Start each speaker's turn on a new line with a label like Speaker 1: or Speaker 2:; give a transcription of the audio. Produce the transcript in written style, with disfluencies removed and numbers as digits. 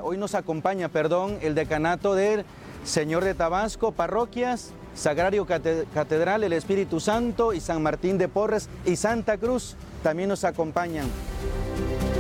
Speaker 1: hoy nos acompaña, el decanato del Señor de Tabasco, parroquias, Sagrario Catedral, el Espíritu Santo y San Martín de Porres y Santa Cruz también nos acompañan.